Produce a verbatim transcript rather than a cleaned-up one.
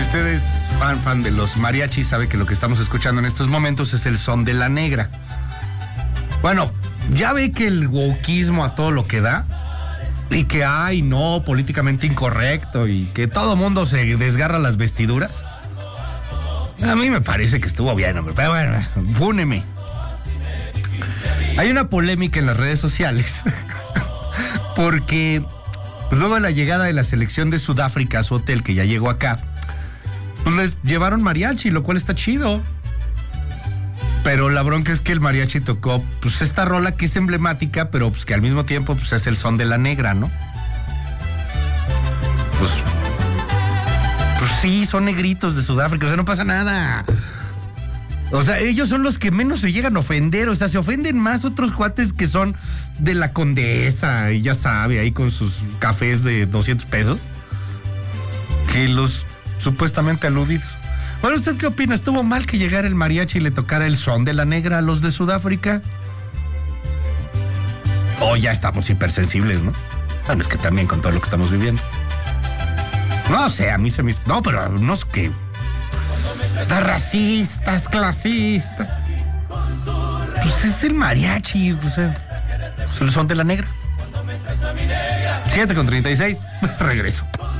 Si usted es fan, fan de los mariachis, sabe que lo que estamos escuchando en estos momentos es el son de la negra. Bueno, ya ve que el wokismo a todo lo que da, y que hay, no, políticamente incorrecto, y que todo mundo se desgarra las vestiduras. A mí me parece que estuvo bien, hombre, pero bueno, fúneme. Hay una polémica en las redes sociales, porque pues, luego de la llegada de la selección de Sudáfrica a su hotel, que ya llegó acá, pues les llevaron mariachi, lo cual está chido. Pero la bronca es que el mariachi tocó pues esta rola que es emblemática, pero pues que al mismo tiempo pues es el son de la negra, ¿no? Pues, pues sí, son negritos de Sudáfrica, o sea, no pasa nada. O sea, ellos son los que menos se llegan a ofender, o sea, se ofenden más otros cuates que son de la Condesa, y ya sabe, ahí con sus cafés de doscientos pesos, que los supuestamente aludidos. Bueno, ¿usted qué opina? ¿Estuvo mal que llegara el mariachi y le tocara el son de la negra a los de Sudáfrica? O ya estamos hipersensibles, ¿no? Bueno, es que también con todo lo que estamos viviendo. No sé, a mí se me... No, pero no es que... Está racista, es clasista. Pues es el mariachi, pues, eh, pues el son de la negra. siete con treinta y seis, regreso.